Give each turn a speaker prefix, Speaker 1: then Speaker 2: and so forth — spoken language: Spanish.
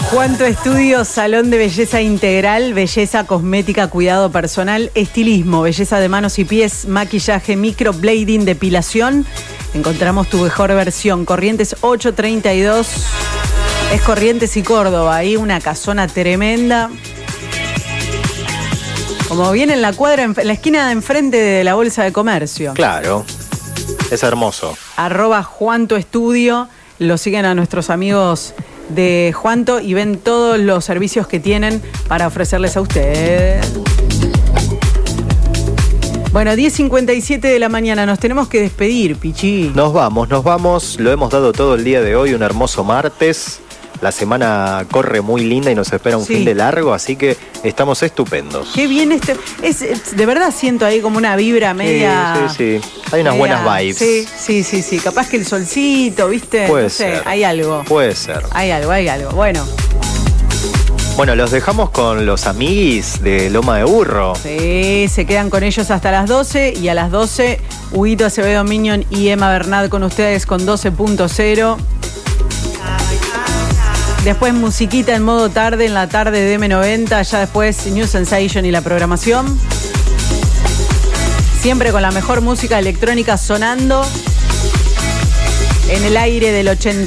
Speaker 1: Juanto Estudio, salón de belleza integral, belleza cosmética, cuidado personal, estilismo, belleza de manos y pies, maquillaje, microblading, depilación. Encontramos tu mejor versión. Corrientes 832. Es Corrientes y Córdoba. Ahí una casona tremenda. Como viene en la cuadra, en la esquina de enfrente de la Bolsa de Comercio.
Speaker 2: Claro. Es hermoso.
Speaker 1: @Juanto Estudio. Lo siguen a nuestros amigos de Juanto y ven todos los servicios que tienen para ofrecerles a usted. Bueno, 10:57 de la mañana, nos tenemos que despedir, Pichi.
Speaker 2: Nos vamos, lo hemos dado todo el día de hoy, un hermoso martes. La semana corre muy linda y nos espera un fin de largo, así que estamos estupendos.
Speaker 1: Qué bien de verdad siento ahí como una vibra media...
Speaker 2: Sí. Hay unas buenas vibes.
Speaker 1: Sí. Capaz que el solcito, ¿viste?
Speaker 2: Puede ser.
Speaker 1: Hay algo.
Speaker 2: Puede ser.
Speaker 1: Hay algo.
Speaker 2: Bueno, los dejamos con los amiguis de Loma de Burro.
Speaker 1: Sí, se quedan con ellos hasta las 12 y a las 12, Huguito Acevedo Miñón y Emma Bernat con ustedes con 12.0. Después musiquita en modo tarde, en la tarde de M90, ya después New Sensation y la programación. Siempre con la mejor música electrónica sonando en el aire del 80.